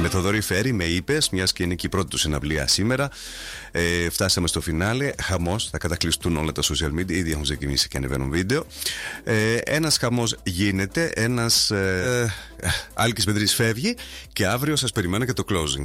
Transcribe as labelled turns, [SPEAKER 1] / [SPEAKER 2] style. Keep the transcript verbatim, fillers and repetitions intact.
[SPEAKER 1] Με Θοδωρή Φέρη, με είπες, μιας και είναι και η πρώτη του συναυλία σήμερα. Ε, φτάσαμε στο φινάλε. Χαμός, θα κατακλειστούν όλα τα social media. Ήδη έχουν ξεκινήσει και ανεβαίνουν βίντεο. Ε, ένας χαμός γίνεται. Ένας ε, ε, Άλκης Μεντρής φεύγει. Και αύριο σας περιμένω και το closing.